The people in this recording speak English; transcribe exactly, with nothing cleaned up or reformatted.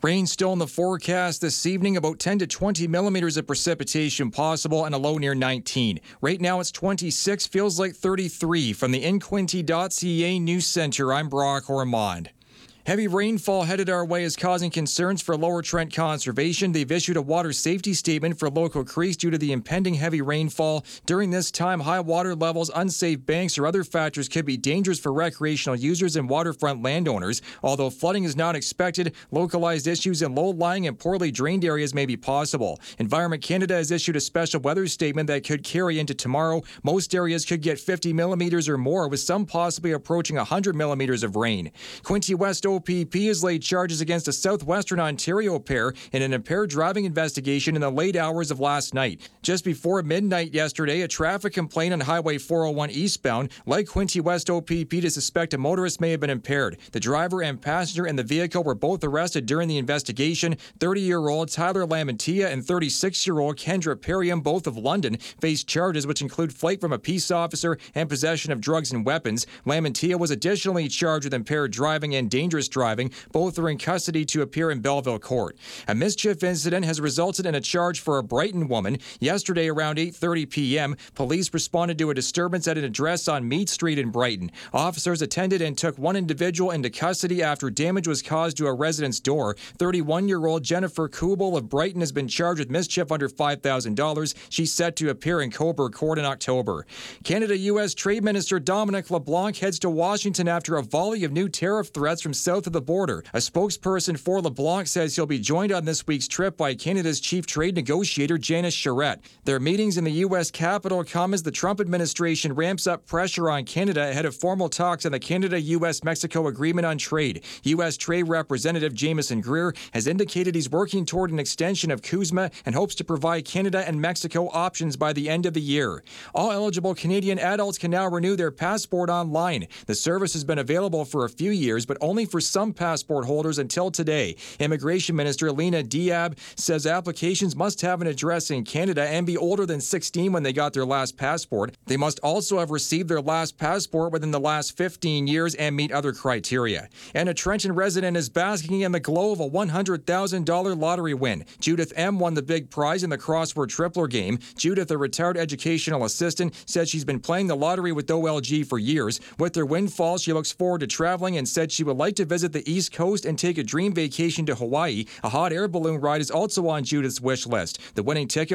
Rain still in the forecast this evening, about ten to twenty millimeters of precipitation possible and a low near nineteen. Right now it's twenty-six, feels like thirty-three. From the in quinte dot c a News Center, I'm Brock Ormond. Heavy rainfall headed our way is causing concerns for Lower Trent Conservation. They've issued a water safety statement for local creeks due to the impending heavy rainfall. During this time, high water levels, unsafe banks, or other factors could be dangerous for recreational users and waterfront landowners. Although flooding is not expected, localized issues in low-lying and poorly drained areas may be possible. Environment Canada has issued a special weather statement that could carry into tomorrow. Most areas could get fifty millimeters or more, with some possibly approaching one hundred millimeters of rain. Quinte West O P P has laid charges against a southwestern Ontario pair in an impaired driving investigation in the late hours of last night. Just before midnight yesterday, a traffic complaint on Highway four oh one eastbound led Quinte West O P P to suspect a motorist may have been impaired. The driver and passenger in the vehicle were both arrested during the investigation. thirty-year-old Tyler Lamantia and thirty-six-year-old Kendra Perriam, both of London, faced charges which include flight from a peace officer and possession of drugs and weapons. Lamantia was additionally charged with impaired driving and dangerous driving. Both are in custody to appear in Belleville Court. A mischief incident has resulted in a charge for a Brighton woman. Yesterday around eight thirty p.m., police responded to a disturbance at an address on Mead Street in Brighton. Officers attended and took one individual into custody after damage was caused to a resident's door. thirty-one-year-old Jennifer Kubel of Brighton has been charged with mischief under five thousand dollars. She's set to appear in Cobourg Court in October. Canada-U S Trade Minister Dominic LeBlanc heads to Washington after a volley of new tariff threats from south of the border. A spokesperson for LeBlanc says he'll be joined on this week's trip by Canada's chief trade negotiator, Janice Charette. Their meetings in the U S Capitol come as the Trump administration ramps up pressure on Canada ahead of formal talks on the Canada-U S Mexico Agreement on Trade. U S Trade Representative Jameson Greer has indicated he's working toward an extension of CUSMA and hopes to provide Canada and Mexico options by the end of the year. All eligible Canadian adults can now renew their passport online. The service has been available for a few years, but only for some passport holders until today. Immigration Minister Lena Diab says applications must have an address in Canada and be older than sixteen when they got their last passport. They must also have received their last passport within the last fifteen years and meet other criteria. And a Trenton resident is basking in the glow of a one hundred thousand dollars lottery win. Judith M. won the big prize in the crossword tripler game. Judith, a retired educational assistant, said she's been playing the lottery with O L G for years. With her windfall, she looks forward to traveling and said she would like to visit the East Coast and take a dream vacation to Hawaii. A hot air balloon ride is also on Judith's wish list. The winning ticket